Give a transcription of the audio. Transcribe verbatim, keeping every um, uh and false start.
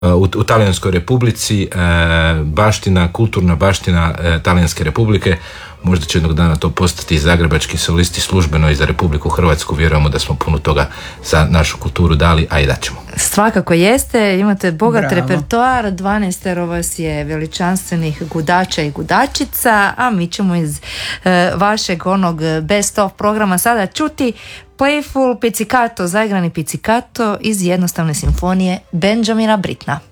u, u Talijanskoj republici, baština, kulturna baština Talijanske republike. Možda će jednog dana to postati i zagrebački solisti službeno i za Republiku Hrvatsku. Vjerujemo da smo puno toga za našu kulturu dali, a i da ćemo. Svakako jeste, imate bogat Bravo. repertoar, dvanaestero vas je veličanstvenih gudača i gudačica, a mi ćemo iz e, vašeg onog best of programa sada čuti Playful Pizzicato, zaigrani pizzicato iz jednostavne simfonije Benjamina Brittena.